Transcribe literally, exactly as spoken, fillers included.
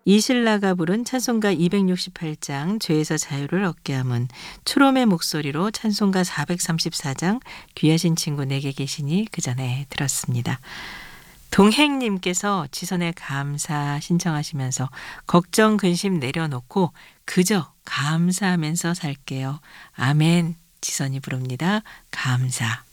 이실라가 부른 찬송가 이백육십팔 장 죄에서 자유를 얻게 함은 초롬의 목소리로 찬송가 사백삼십사 장 귀하신 친구 내게 계시니 그 전에 들었습니다. 동행님께서 지선의 감사 신청하시면서 걱정 근심 내려놓고 그저 감사하면서 살게요. 아멘. 지선이 부릅니다. 감사.